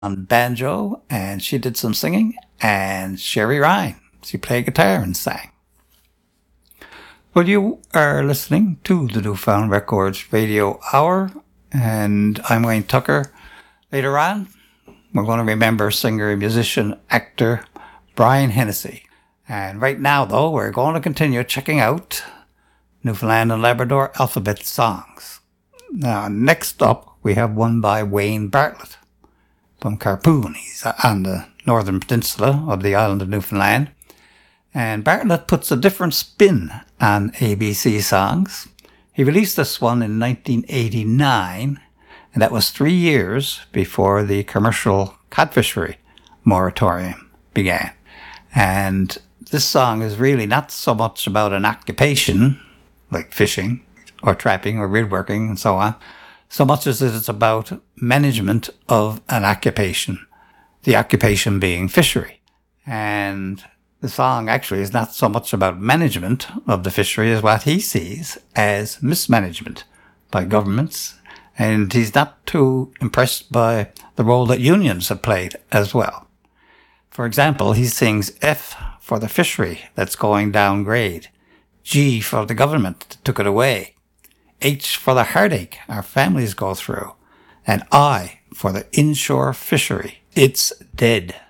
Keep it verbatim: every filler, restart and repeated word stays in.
on banjo, and she did some singing, and Sherry Ryan, she played guitar and sang. Well, you are listening to the Newfound Records Radio Hour, and I'm Wayne Tucker. Later on, we're going to remember singer, musician, actor Brian Hennessy. And right now, though, we're going to continue checking out Newfoundland and Labrador alphabet songs. Now, next up, we have one by Wayne Bartlett from Carpoon. He's on the northern peninsula of the island of Newfoundland. And Bartlett puts a different spin on A B C songs. He released this one in nineteen eighty-nine, and that was three years before the commercial cod fishery moratorium began. And this song is really not so much about an occupation, like fishing or trapping or woodworking and so on, so much as it's about management of an occupation, the occupation being fishery. And the song actually is not so much about management of the fishery as what he sees as mismanagement by governments. And he's not too impressed by the role that unions have played as well. For example, he sings F for the fishery that's going downgrade, G for the government that took it away, H for the heartache our families go through, and I for the inshore fishery. It's dead.